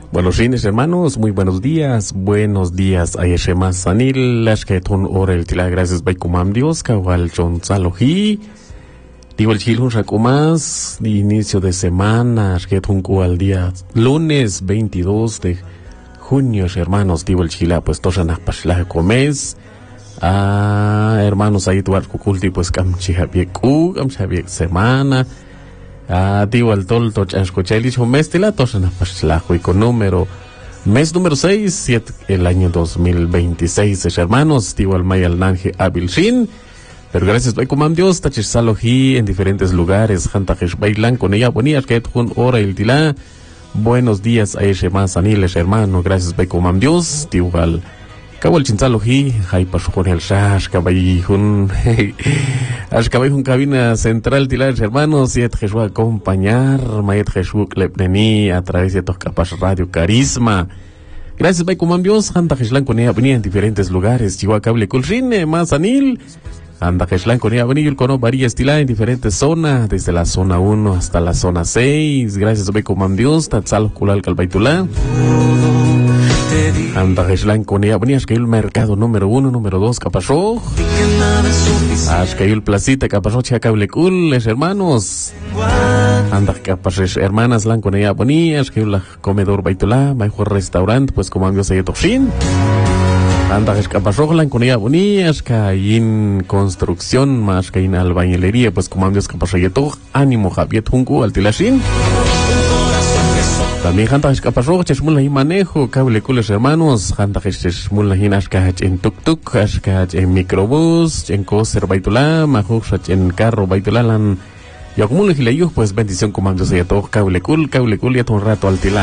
Buenos días, hermanos, muy buenos días, Ayeshemas Sanil, Lashketun Orel Tila, gracias Baikumam Dios, Kawal Chon Salohi, Digo el Chilun Rakumas, de inicio de semana, Ashketun Kual día lunes 22 de junio, hermanos, digo el Chila, pues Toshanah Pashlah Comes, hermanos, ahí tuar Kukulti, pues Kamchihabiek semana. Digo al tolto escuchélis un mes tila tosana paslajo y con mes número 6 el año 2026 hermanos digo al mayal nanje abilshin pero gracias a comam Dios tachisaloji en diferentes lugares jantajesh bailan con ella bonía que un hora el tila buenos días a ese más aniles hermano gracias a comam Dios digo al Kawal Chinsaloji, hay pasó el Shash, Cabayjun cabina central, tilar hermanos, y Jesús acompañar, Mayet Jesús Klepneni, a través de Toscapas Radio Carisma. Gracias, Baikumam Dios, Anda Jeslan con ella venía en diferentes lugares, Chihuahua Cable Kulshine, Mazanil, Anda Jeslan con ella venía con varias tilas en diferentes zonas, desde la zona 1 hasta la zona 6. Gracias, Baikumam Dios, Tatzal Kulal Kalbaitulá. Anda Jeslan con ella venías que el mercado número 1, número 2, Capasó. Que el placita Capasó Chacable Cool, hermanos. Anda Capasés hermanas lan con ella venías que el comedor Baitulá, mejor restaurante, pues como amigos de Toxin. Anda Capasó lan con ella venías que hay en construcción, más que en albañilería, pues como amigos Capasó Yeto, ánimo Javier Junco al Tilashin. También Janta Capasó, Chesmula y manejo, cable cules hermanos, Janta Chesmula y Ashkach en tuk-tuk, Ashkach en microbús, en coaster Baitulá, Majushach en carro Baitulalan, y acumula y leyó, pues bendición comandos y a todo, cable cool y a todo un rato al tilá.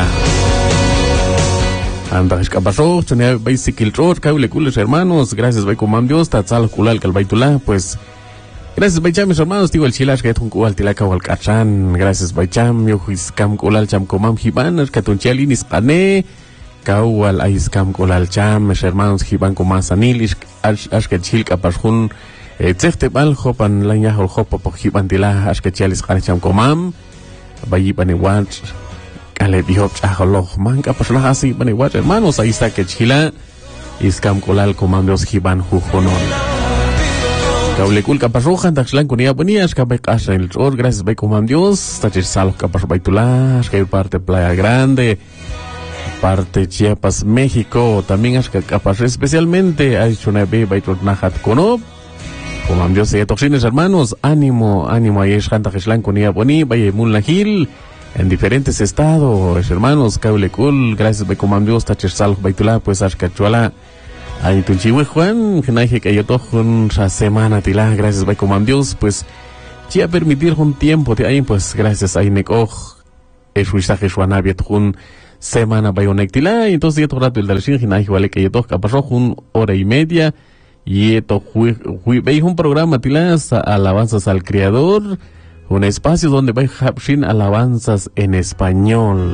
Janta Capasó, Chonea Bicycle Road, cable cules hermanos, gracias Baikumam Tatzal Kulal Kalbaitulá, pues. Gracias Baicham, mis hermanos, digo el chilash que un kual tilaka wal kachan. Gracias Baicham, yo huiskam kulal cham komam hiban, katun chalinis pane, kawal aiskam kulal cham, mis hermanos hiban komasanil, ashket chilka pashun, tzechte bal hopan lanya hol hopa po hiban tila, ashket chalis cham komam, bayipan watch, kale bihop chaholoh, manka pashlah así, bane watch, hermanos, ahí está que chila, iskam kulal komam dos hiban hujonon. Cable cool Capasroja, Taxlan con ella ponías, Cabay Casa en el Sol, gracias Baikumam Dios, Tachis Salo Capasro Baitulá, que hay parte Playa Grande, parte Chiapas, México, también es que Capasro especialmente, hay Chunebe Baitot Nahat Konob, Kumam Dios y Toxines hermanos, ánimo, ahí es Taxlan con ella poní, Valle Mulnahil, en diferentes estados, hermanos, Cable cool, gracias Baikumam Dios, Tachis Salo Baitulá, pues Ashkachuala. Ahí tu chihui Juan, que naje que yo toco una semana tila, gracias Baikumam Dios, pues ya permitir un tiempo de ahí, pues gracias a Inekoj, es wisaje Juanabia un semana bayonek tila, y entonces ya todo rato el dalshin, que naje vale que yo toco pasó una hora y media, y esto veis un programa tila, alabanzas al Creador, un espacio donde vais hapshin alabanzas en español.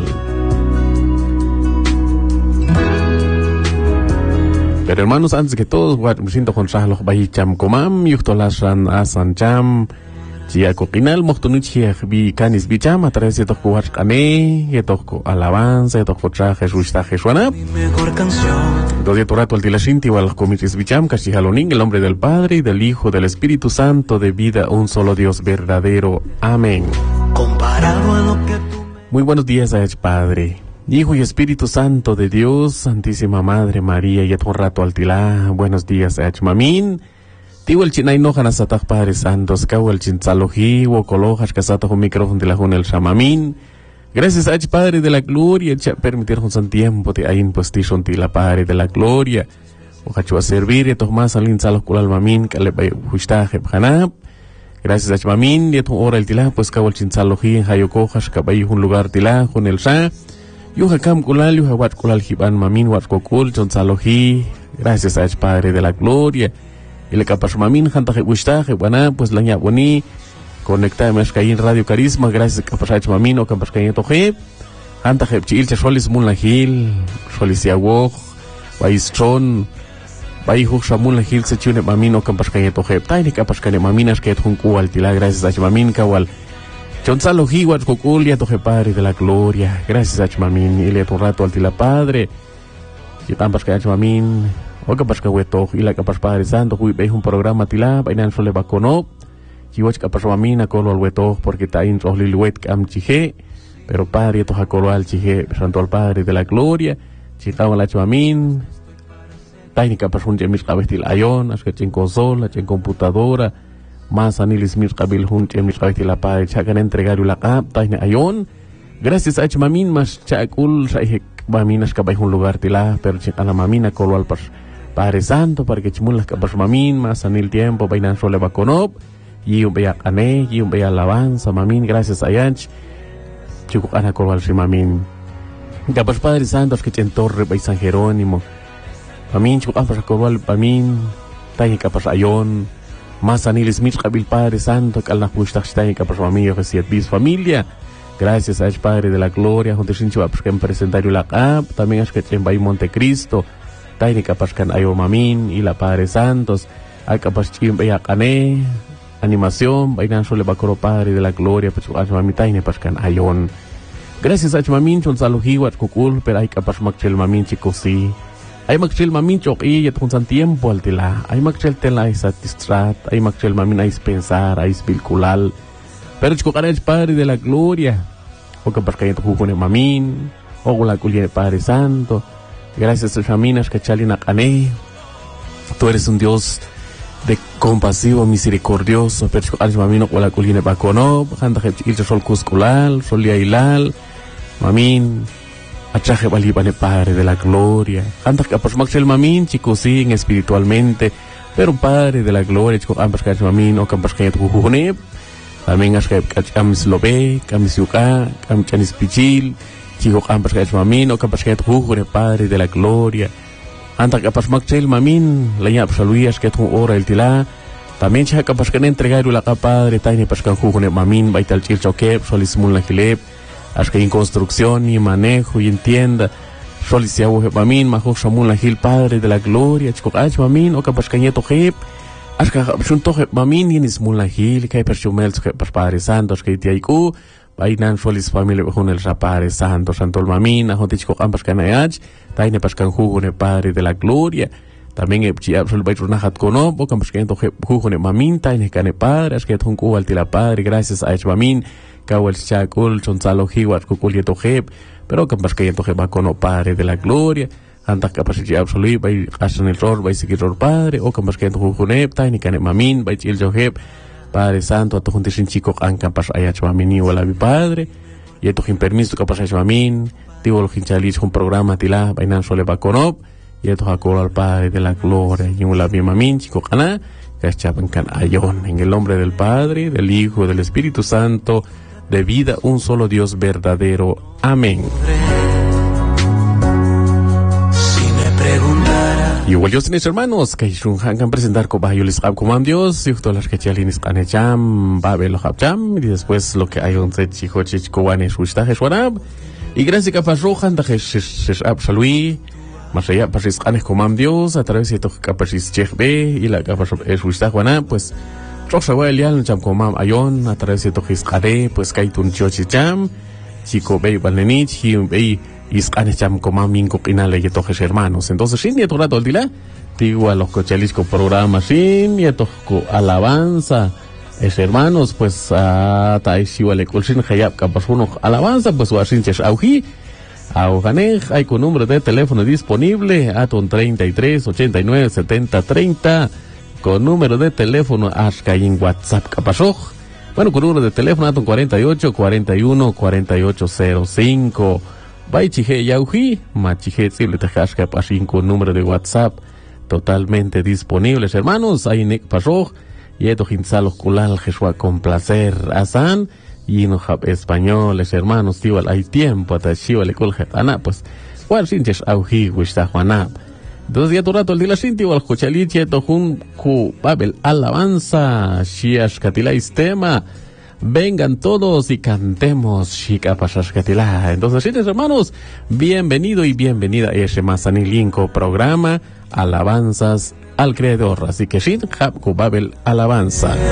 Pero hermanos, antes que todo, me siento con Shahloh Bahicham Komam, Yuhtolashan Asan Cham, Chia Copinal, Mohtunuchiach Bi Canis Bicham, a través de Toco Huachcane, y Toco Alabanza, y Toco Chajes Wistaje Shuanap. Entonces, tu rato al Tilashinti, o al Comitis Bicham, Cachihaloning, el nombre del Padre, y del Hijo, del Espíritu Santo, de vida, un solo Dios verdadero. Amén. Muy buenos días, Padre. Hijo y Espíritu Santo de Dios, Santísima Madre María, y un rato al tilá, buenos días, Mamin. Tigo el chinay no ganasatag Padre Santos, cago el chintzaloji, wokolojas, casato un micrófono de la jun el shamamin. Gracias a Padre de la Gloria, permitir un san tiempo de ahí postishon tila Padre de la Gloria. Ojacho a servir, y más al inzalo kulal mamin, que le vaya justaje bjanab. Gracias a Mamin, y tu hora el tilá, pues cago el chintzaloji, en hayokojas, cabay un lugar tilá, jun el sha. Yuha Kam Kulal, Yuha Wat Kulal Hiban Mamin, Wat Kokul, John Saloji, gracias a Padre de la Gloria. Y le capas Mamin, Hantaje Wistaje, Buana, pues la ña boni, conectada en Radio Carisma, gracias a capas Mamin, o capas Caín Toje, Hantaje Chil, Chasolis Munlahil, Solis Yawoj, Baistron, Baihu Shamunlahil, Sechune Mamin, o capas Caín Toje, Taini capas Caín Maminas, que Tunku Altila, gracias a Mamin, Kawal. Chonzalo Hiwat Kukulia Toje Padre de la Gloria. Gracias a Chmamin. Y le un rato al Tila Padre. Y tampas que a Chmamin. O que pasca hueto. Y la capas Padre Santo. Hui veis un programa Tila. Bainan sole bacono. Y watch capas Chmamin a colo al hueto. Porque ta in rohli luet cam chije. Pero Padre toja colo al chije. Santo al Padre de la Gloria. Chitao la Chmamin. Técnica para un jemis cabestil ayon. As que chen consola. Chen computadora. Más anilis mis kabil hun chemis kaiti la pa chakan entregar la kap taine ayon gracias a chmamin mas chakul saihek maminas kabay un lugar tila pero chikana mamina kolwal par Padre Santo para que chimulas kapas mamin mas anil tiempo bainan sole bakonop y un beya kane y un beya alabanza mamin gracias a yanch chukuk ana kolwal si mamin kapas Padre Santo que chen torre bay San Jerónimo mamin chukuk ana kolwal mamin taine kapas ayon más aniles mis kabil Padre Santo que al najushtachtay que por su amigo recién bis familia gracias a Padre de la Gloria junto sin chiva porque en presentario la cap también es que en Bay Montecristo taine capaz can ayo mamin y la Padre Santos al capaz chim beya cane animación bainan sole bakoro Padre de la Gloria pues a mami taine pascan ayon gracias a mamin chon saluhiwat kukul pero hay capaz makchel mamin chikosi ay magchel mamin chok y yet con tiempo al tila ay magchel tela ay satisfat ay magchel mamin ay pensar ay bilkulal pero chico cara Padre de la Gloria o que para que tu con mamin o con la culia Padre Santo gracias a chaminas que chalina cane tú eres un Dios de compasivo misericordioso pero chico cara mamin con la culia bacono janda que il sol cusculal sol yailal mamin atraje balibane Padre de la Gloria. Antes que por maxel mamin chicos siguen espiritualmente, pero Padre de la Gloria chico ambas que mamin o ambas que tu jujune. También as que amis lobe, amis yuka, amis chanis pichil, chico ambas que mamin o ambas que tu jujune Padre de la Gloria. Antes que por maxel mamin la ya absoluías que tu ora el tila. También chica ambas que entregar la Padre taine pas que jujune mamin baital chil choque solismul la gileb. As que en construcción y manejo y entienda soliciao mamin majo shamun la gil Padre de la Gloria chico ach mamin o capaz cañeto jep as que shunto jep mamin y nismul la gil que perchumel per Padre Santo que tiaiku bainan solis familia con el Padre Santo santo el mamin a honte chico ambas canayach taine pascan jugune Padre de la Gloria también chi absol bairunahat kono o capaz cañeto jep jugune mamin taine cane Padre as que tunku altila Padre gracias a ach mamin Kawal Chakul, Chonzalo Hiwat, Kukulieto Heb, pero capaz que Yeto Heba con Padre de la Gloria, Antas capacidad absoluta, by Hasan el Ror, by Sikiror Padre, o capaz que Hujuneb, Tiny Cane Mamin, by Chiljo Heb, Padre Santo, a tu juntis en chico, an capaz Ayach Mamini o la mi Padre, Yeto Hin permiso capaz Ayach Mamin, Tivo lo Hinchalich, un programa Tila, Bainan Sole Baconop, Yeto Hakol al Padre de la Gloria, y un la mi Mamin, chico Cana, Cachapan Can Ayon, en el nombre del Padre, del Hijo, del Espíritu Santo, de vida un solo Dios verdadero. Amén. Si me preguntara y igual Dios mis hermanos que han presentar con Bayolis Abkumam Dios y todas las que chalinis Anecham Babel Habcham y después lo que hay un chico chicoanes Ustaje Swarab y gracias a Fasrojan de Absolui más allá pasis Anes Kumam Dios a través de todo capacis Chechbe y la capas es Ustaje pues Rosa Elian Cham Komam Ayon a través de Tojis Kare pues Kaitun Chochi Cham Chico Bey Balnenich y Bey Iscane Cham Komam Minko Pinale y Tojes hermanos entonces sin y rato el día digo a los cochelisco programas sin y toco alabanza es hermanos pues a Taishiwale Kulshin Hayab Kapasuno alabanza pues Wasinches Auji Auganej hay con número de teléfono disponible Aton 33 89 70 30 con número de teléfono Ashka en WhatsApp Capasoj. Bueno, con número de teléfono Aton 48 41 4805. Baichije Yauji, Machije Zile Tajashka Pashin con número de WhatsApp totalmente disponibles, hermanos. Hay Nick Pasoj, Yeto Hinzalo Kulal Jeshua con placer. Asan, y no hab españoles, hermanos. Igual hay tiempo, hasta Shiva le coljetana, pues, cual sinches Auji, Wishta Juanab. Entonces ya tu rato el día sinti wal cochaliche tojun ku babel alabanza shiash katilais tema vengan todos y cantemos shika pashash katila. Entonces sí hermanos bienvenido y bienvenida a ese masanilinko programa alabanzas al creador así que shin hab ku babel alabanza.